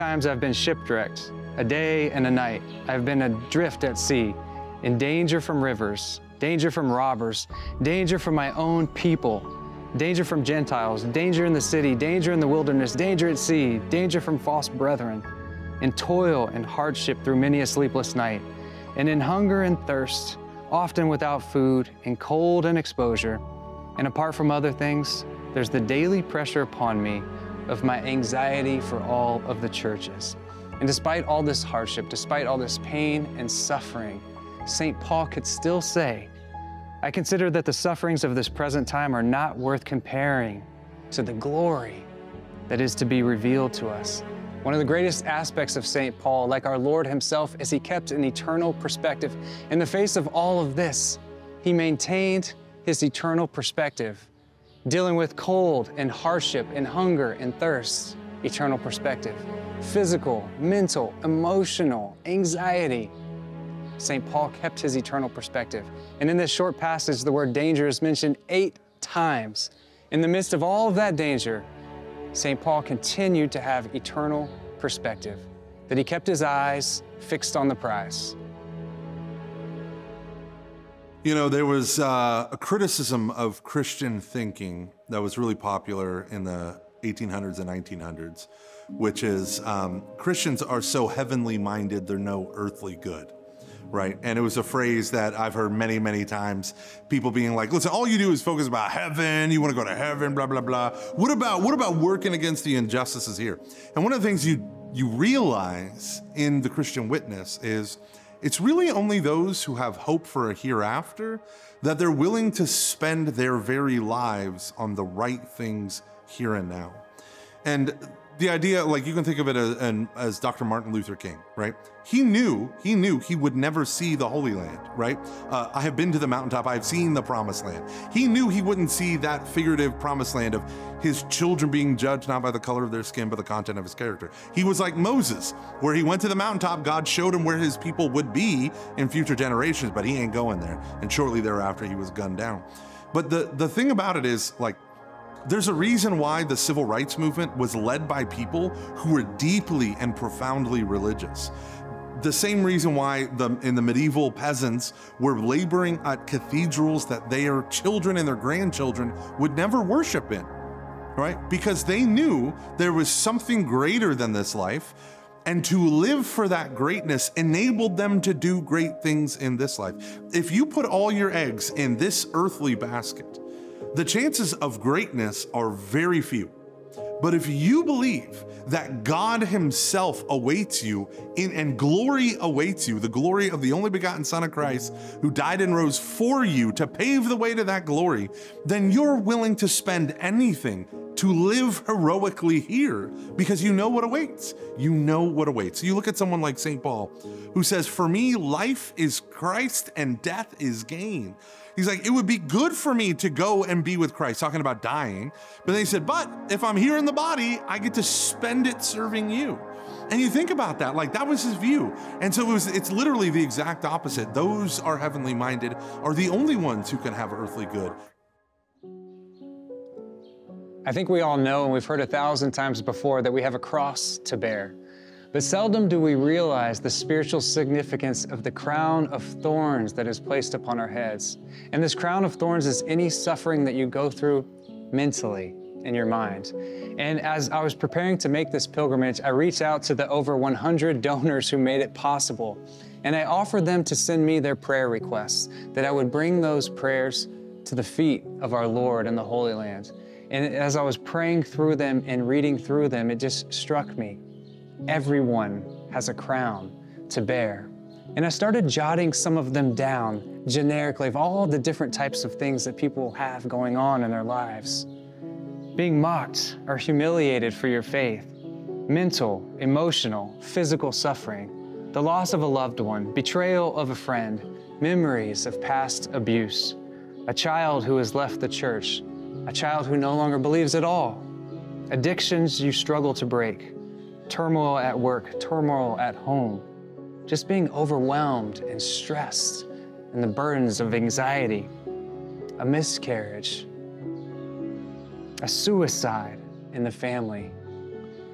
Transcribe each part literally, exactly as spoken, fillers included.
Times I've been shipwrecked, a day and a night. I've been adrift at sea, in danger from rivers, danger from robbers, danger from my own people, danger from Gentiles, danger in the city, danger in the wilderness, danger at sea, danger from false brethren, in toil and hardship through many a sleepless night, and in hunger and thirst, often without food, in cold and exposure. And apart from other things, there's the daily pressure upon me of my anxiety for all of the churches. And despite all this hardship, despite all this pain and suffering, Saint Paul could still say, I consider that the sufferings of this present time are not worth comparing to the glory that is to be revealed to us. One of the greatest aspects of Saint Paul, like our Lord himself, is he kept an eternal perspective. In the face of all of this, he maintained his eternal perspective, dealing with cold and hardship and hunger and thirst, eternal perspective. Physical, mental, emotional, anxiety. Saint Paul kept his eternal perspective. And in this short passage, the word danger is mentioned eight times. In the midst of all of that danger, Saint Paul continued to have eternal perspective, that he kept his eyes fixed on the prize. You know, there was uh, a criticism of Christian thinking that was really popular in the eighteen hundreds and nineteen hundreds, which is um, Christians are so heavenly minded, they're no earthly good, right? And it was a phrase that I've heard many, many times, people being like, listen, all you do is focus about heaven, you want to go to heaven, blah, blah, blah. What about, what about working against the injustices here? And one of the things you, you realize in the Christian witness is it's really only those who have hope for a hereafter that they're willing to spend their very lives on the right things here and now. And the idea, like you can think of it as, as Doctor Martin Luther King, right? He knew, he knew he would never see the Holy Land, right? Uh, I have been to the mountaintop, I've seen the Promised Land. He knew he wouldn't see that figurative Promised Land of his children being judged not by the color of their skin, but the content of his character. He was like Moses, where he went to the mountaintop, God showed him where his people would be in future generations, but he ain't going there. And shortly thereafter, he was gunned down. But the, the thing about it is, like, there's a reason why the civil rights movement was led by people who were deeply and profoundly religious. The same reason why the, in the medieval peasants were laboring at cathedrals that their children and their grandchildren would never worship in, right? Because they knew there was something greater than this life, and to live for that greatness enabled them to do great things in this life. If you put all your eggs in this earthly basket, the chances of greatness are very few. But if you believe that God himself awaits you in, and glory awaits you, the glory of the only begotten Son of Christ who died and rose for you to pave the way to that glory, then you're willing to spend anything to live heroically here because you know what awaits. You know what awaits. You look at someone like Saint Paul who says, for me, life is Christ and death is gain. He's like, it would be good for me to go and be with Christ, talking about dying. But then he said, but if I'm here in the body, I get to spend it serving you. And you think about that, like that was his view. And so it was, it's literally the exact opposite. Those are heavenly minded are the only ones who can have earthly good. I think we all know, and we've heard a thousand times before, that we have a cross to bear. But seldom do we realize the spiritual significance of the crown of thorns that is placed upon our heads. And this crown of thorns is any suffering that you go through mentally in your mind. And as I was preparing to make this pilgrimage, I reached out to the over one hundred donors who made it possible. And I offered them to send me their prayer requests, that I would bring those prayers to the feet of our Lord in the Holy Land. And as I was praying through them and reading through them, it just struck me. Everyone has a crown to bear. And I started jotting some of them down generically of all the different types of things that people have going on in their lives. Being mocked or humiliated for your faith, mental, emotional, physical suffering, the loss of a loved one, betrayal of a friend, memories of past abuse, a child who has left the church, a child who no longer believes at all, addictions you struggle to break, turmoil at work, turmoil at home, just being overwhelmed and stressed and the burdens of anxiety, a miscarriage, a suicide in the family,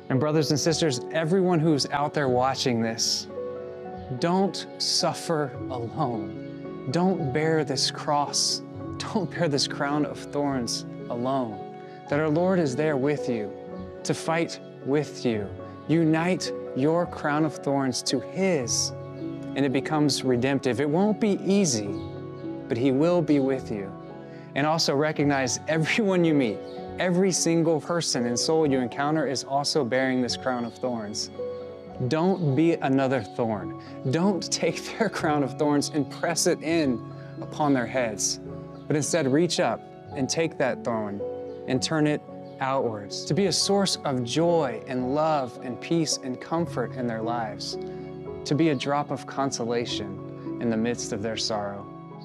And brothers and sisters, everyone who's out there watching this, don't suffer alone. Don't bear this cross. Don't bear this crown of thorns alone. That our Lord is there with you to fight with you. Unite your crown of thorns to His, and it becomes redemptive. It won't be easy, but He will be with you. And also recognize everyone you meet, every single person and soul you encounter is also bearing this crown of thorns. Don't be another thorn. Don't take their crown of thorns and press it in upon their heads, but instead reach up and take that thorn and turn it outwards to be a source of joy and love and peace and comfort in their lives, to be a drop of consolation in the midst of their sorrow.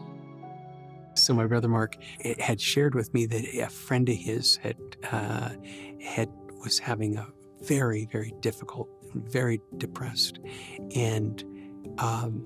So my brother Mark had shared with me that a friend of his had uh, had was having a very, very difficult, very depressed, and um,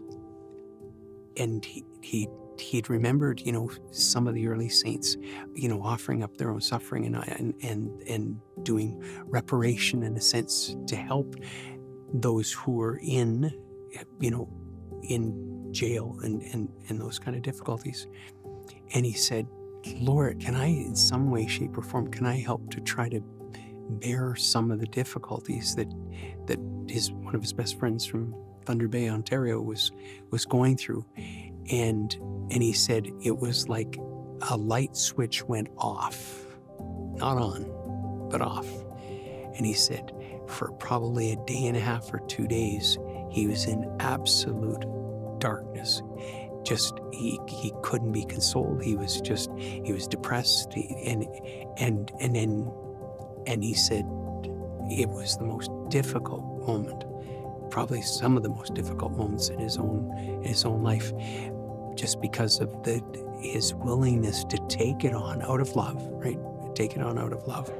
and he he he'd remembered, you know, some of the early saints, you know, offering up their own suffering and and and and doing reparation in a sense to help those who were in, you know, in jail and and and those kind of difficulties. And he said, Lord, can I, in some way, shape, or form, can I help to try to bear some of the difficulties that that his one of his best friends from Thunder Bay, Ontario, was was going through? And and he said it was like a light switch went off, not on, but off. And he said for probably a day and a half or two days, he was in absolute darkness. Just he he couldn't be consoled. He was just he was depressed. He, and and and then and he said it was the most difficult moment, probably some of the most difficult moments in his own in his own life, just because of the his willingness to take it on out of love, right? Take it on out of love.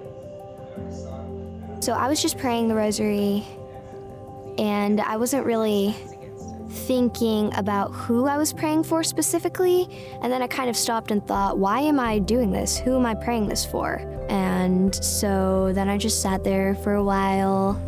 So I was just praying the rosary, and I wasn't really thinking about who I was praying for specifically, and then I kind of stopped and thought, why am I doing this? Who am I praying this for? And so then I just sat there for a while,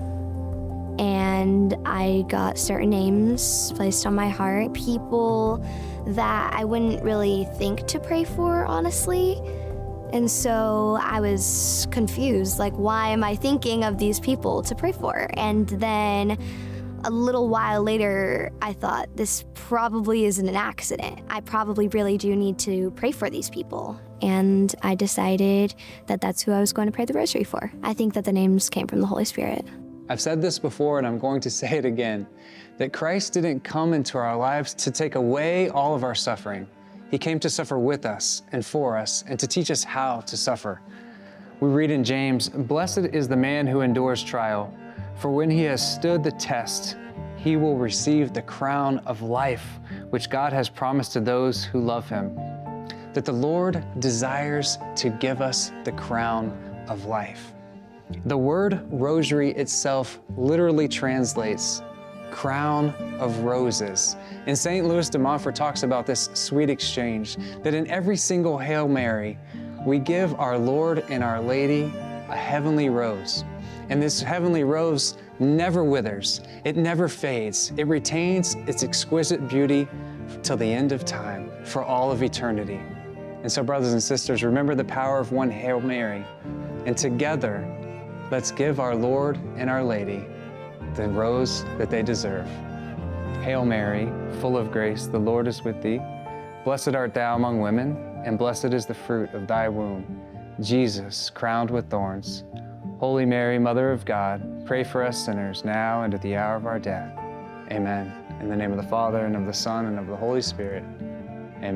and I got certain names placed on my heart, people that I wouldn't really think to pray for, honestly. And so I was confused, like, why am I thinking of these people to pray for? And then a little while later, I thought, this probably isn't an accident. I probably really do need to pray for these people. And I decided that that's who I was going to pray the rosary for. I think that the names came from the Holy Spirit. I've said this before, and I'm going to say it again, that Christ didn't come into our lives to take away all of our suffering. He came to suffer with us and for us, and to teach us how to suffer. We read in James, "Blessed is the man who endures trial, for when he has stood the test, he will receive the crown of life, which God has promised to those who love him." That the Lord desires to give us the crown of life. The word rosary itself literally translates crown of roses. And Saint Louis de Montfort talks about this sweet exchange, that in every single Hail Mary, we give our Lord and Our Lady a heavenly rose. And this heavenly rose never withers, it never fades, it retains its exquisite beauty till the end of time, for all of eternity. And so, brothers and sisters, remember the power of one Hail Mary, and together, let's give our Lord and Our Lady the rose that they deserve. Hail Mary, full of grace, the Lord is with thee. Blessed art thou among women, and blessed is the fruit of thy womb, Jesus, crowned with thorns. Holy Mary, Mother of God, pray for us sinners now and at the hour of our death. Amen. In the name of the Father, and of the Son, and of the Holy Spirit.